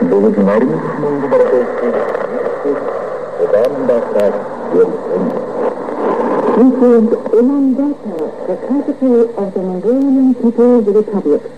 He was Ulaanbaatar, the capital of the Mongolian People's Republic.